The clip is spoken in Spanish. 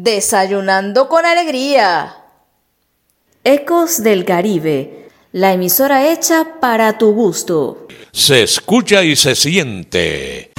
Desayunando con alegría. Ecos del Caribe, la emisora hecha para tu gusto. Se escucha y se siente